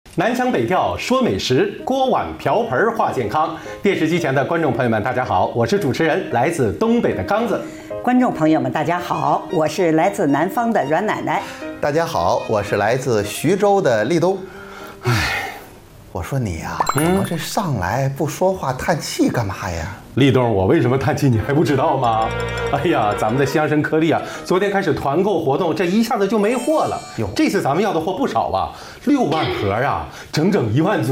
南腔北调说美食，锅碗瓢盆话健康。电视机前的观众朋友们，大家好，我是主持人，来自东北的刚子。 观众朋友们，大家好，我是来自南方的阮奶奶。 大家好，我是来自徐州的立冬。我说你呀，我这上来不说话叹气干嘛呀？ 立冬，我为什么叹气你还不知道吗？哎呀，咱们的西洋参颗粒啊，昨天开始团购活动，这一下子就没货了。这次咱们要的货不少啊，6万盒啊，整整1万组。